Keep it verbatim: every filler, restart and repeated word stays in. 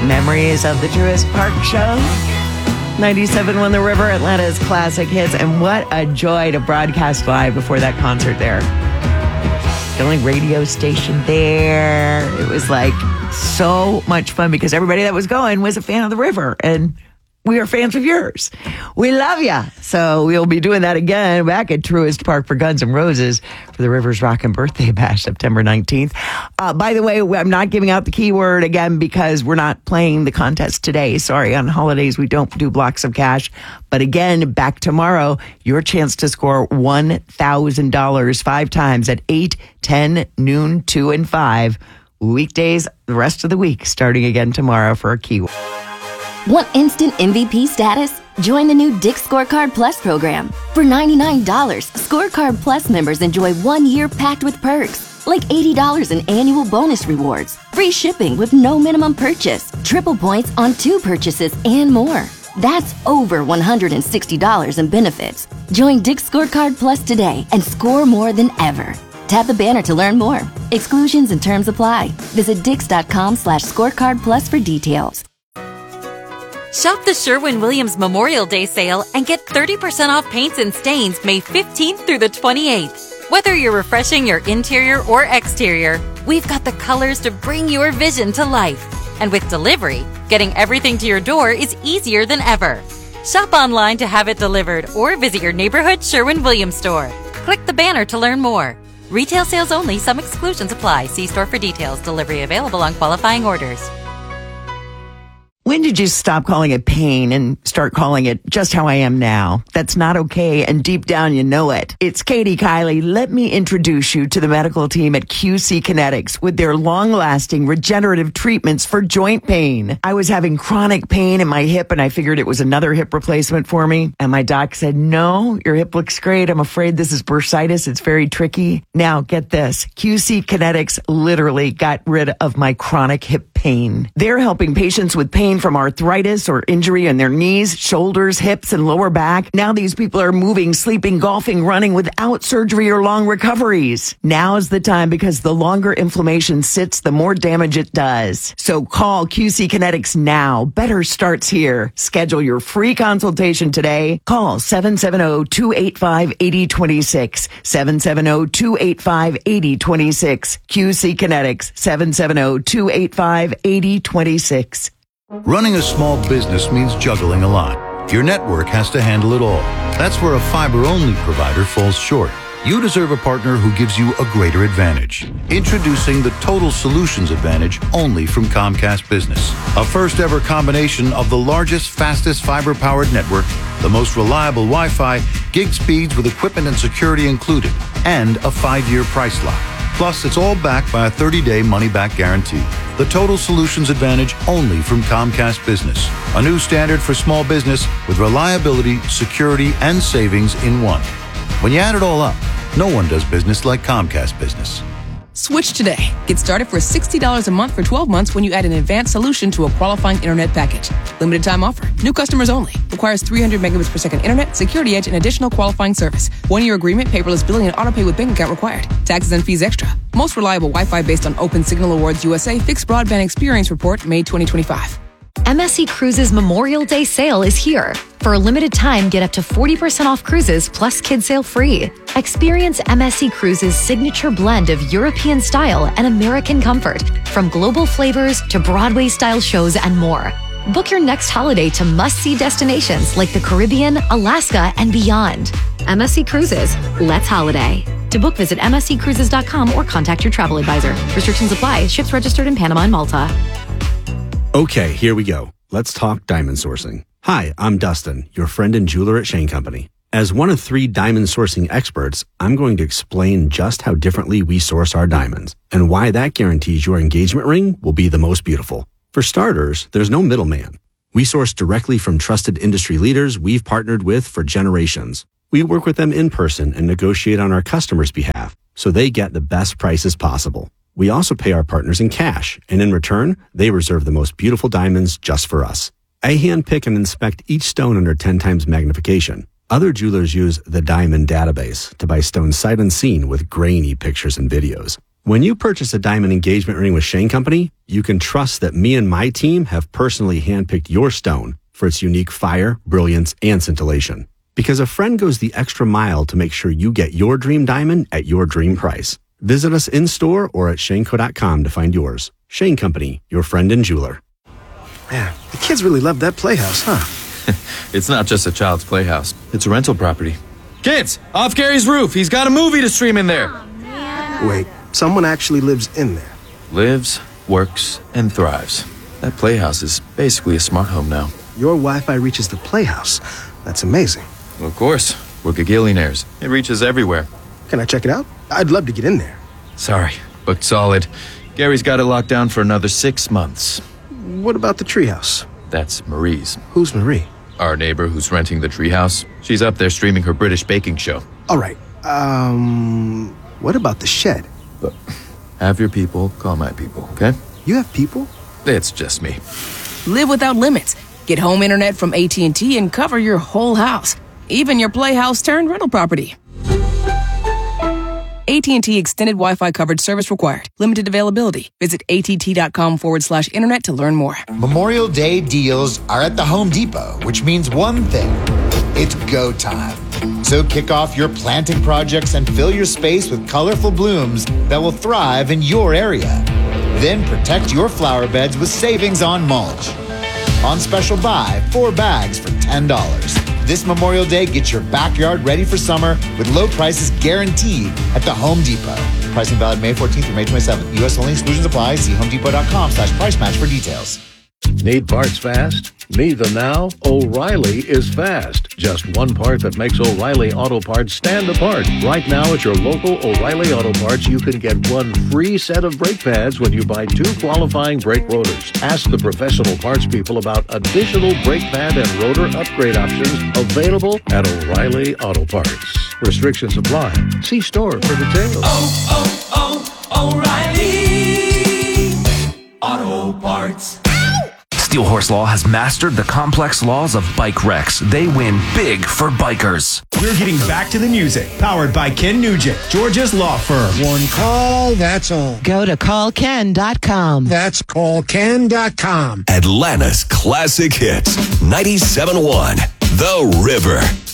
Memories of the Truist Park Show. ninety-seven point one The River, Atlanta's classic hits. And what a joy to broadcast live before that concert there. The only radio station there. It was like so much fun because everybody that was going was a fan of the river. And we are fans of yours. We love you. So we'll be doing that again back at Truist Park for Guns N' Roses for the Rivers Rockin' Birthday Bash, September nineteenth. Uh, by the way, I'm not giving out the keyword again because we're not playing the contest today. Sorry, on holidays, we don't do blocks of cash. But again, back tomorrow, your chance to score one thousand dollars five times at eight, ten, noon, two, and five. Weekdays, the rest of the week, starting again tomorrow for a keyword. Want instant M V P status? Join the new Dick's Scorecard Plus program. For ninety-nine dollars, Scorecard Plus members enjoy one year packed with perks, like eighty dollars in annual bonus rewards, free shipping with no minimum purchase, triple points on two purchases, and more. That's over one hundred sixty dollars in benefits. Join Dick's Scorecard Plus today and score more than ever. Tap the banner to learn more. Exclusions and terms apply. Visit dix.com slash scorecard plus for details. Shop the Sherwin-Williams Memorial Day sale and get thirty percent off paints and stains May fifteenth through the twenty-eighth. Whether you're refreshing your interior or exterior, we've got the colors to bring your vision to life. And with delivery, getting everything to your door is easier than ever. Shop online to have it delivered or visit your neighborhood Sherwin-Williams store. Click the banner to learn more. Retail sales only. Some exclusions apply. See store for details. Delivery available on qualifying orders. When did you stop calling it pain and start calling it just how I am now? That's not okay, and deep down you know it. It's Katie Kiley. Let me introduce you to the medical team at Q C Kinetics with their long-lasting regenerative treatments for joint pain. I was having chronic pain in my hip, and I figured it was another hip replacement for me. And my doc said, no, your hip looks great. I'm afraid this is bursitis. It's very tricky. Now, get this. Q C Kinetics literally got rid of my chronic hip pain. They're helping patients with pain from arthritis or injury in their knees, shoulders, hips, and lower back. Now these people are moving, sleeping, golfing, running without surgery or long recoveries. Now is the time because the longer inflammation sits, the more damage it does. So call Q C Kinetics now. Better starts here. Schedule your free consultation today. Call seven seven zero, two eight five, eight zero two six. seven seven zero, two eight five, eight zero two six. Q C Kinetics, seven seven zero, two eight five, eight zero two six. Running a small business means juggling a lot. Your network has to handle it all. That's where a fiber-only provider falls short. You deserve a partner who gives you a greater advantage. Introducing the Total Solutions Advantage only from Comcast Business. A first-ever combination of the largest, fastest fiber-powered network, the most reliable Wi-Fi, gig speeds with equipment and security included, and a five-year price lock. Plus, it's all backed by a thirty-day money-back guarantee. The Total Solutions Advantage only from Comcast Business. A new standard for small business with reliability, security, and savings in one. When you add it all up, no one does business like Comcast Business. Switch today. Get started for sixty dollars a month for twelve months when you add an advanced solution to a qualifying internet package. Limited time offer. New customers only. Requires three hundred megabits per second internet, security edge, and additional qualifying service. One-year agreement, paperless billing, and autopay with bank account required. Taxes and fees extra. Most reliable Wi-Fi based on Open Signal Awards U S A Fixed Broadband Experience Report, May twenty twenty-five. M S C Cruises Memorial Day sale is here. For a limited time, get up to forty percent off cruises plus kids sail free. Experience M S C Cruises' signature blend of European style and American comfort, from global flavors to Broadway-style shows and more. Book your next holiday to must-see destinations like the Caribbean, Alaska, and beyond. M S C Cruises, let's holiday. To book, visit m s c cruises dot com or contact your travel advisor. Restrictions apply. Ships registered in Panama and Malta. Okay, here we go. Let's talk diamond sourcing. Hi, I'm Dustin, your friend and jeweler at Shane Company. As one of three diamond sourcing experts, I'm going to explain just how differently we source our diamonds and why that guarantees your engagement ring will be the most beautiful. For starters, there's no middleman. We source directly from trusted industry leaders we've partnered with for generations. We work with them in person and negotiate on our customers' behalf so they get the best prices possible. We also pay our partners in cash, and in return, they reserve the most beautiful diamonds just for us. I handpick and inspect each stone under ten times magnification. Other jewelers use the Diamond Database to buy stones sight unseen with grainy pictures and videos. When you purchase a diamond engagement ring with Shane Company, you can trust that me and my team have personally handpicked your stone for its unique fire, brilliance, and scintillation. Because a friend goes the extra mile to make sure you get your dream diamond at your dream price. Visit us in-store or at shaneco dot com to find yours. Shane Company, your friend and jeweler. Man, the kids really love that playhouse, huh? It's not just a child's playhouse. It's a rental property. Kids, off Gary's roof. He's got a movie to stream in there. Oh, wait, someone actually lives in there. Lives, works, and thrives. That playhouse is basically a smart home now. Your Wi-Fi reaches the playhouse. That's amazing. Well, of course. We're gagillionaires. It reaches everywhere. Can I check it out? I'd love to get in there. Sorry, booked solid. Gary's got it locked down for another six months. What about the treehouse? That's Marie's. Who's Marie? Our neighbor who's renting the treehouse. She's up there streaming her British baking show. All right. Um, what about the shed? But have your people call my people, okay? You have people? It's just me. Live without limits. Get home internet from A T and T and cover your whole house, even your playhouse turned rental property. A T and T extended Wi-Fi coverage service required. Limited availability. Visit att.com forward slash internet to learn more. Memorial Day deals are at the Home Depot, which means one thing. It's go time. So kick off your planting projects and fill your space with colorful blooms that will thrive in your area. Then protect your flower beds with savings on mulch. On special buy, four bags for ten dollars. This Memorial Day, get your backyard ready for summer with low prices guaranteed at the Home Depot. Pricing valid May fourteenth through May twenty-seventh. U S only, exclusions apply. See homedepot.com slash price match for details. Need parts fast? Need them now? O'Reilly is fast. Just one part that makes O'Reilly Auto Parts stand apart. Right now at your local O'Reilly Auto Parts, you can get one free set of brake pads when you buy two qualifying brake rotors. Ask the professional parts people about additional brake pad and rotor upgrade options available at O'Reilly Auto Parts. Restrictions apply. See store for details. Oh, oh, oh, O'Reilly Auto Parts. Steel Horse Law has mastered the complex laws of bike wrecks. They win big for bikers. We're getting back to the music. Powered by Ken Nugent, Georgia's law firm. One call, that's all. Go to call ken dot com. That's call ken dot com. Atlanta's classic hits. ninety-seven point one The River.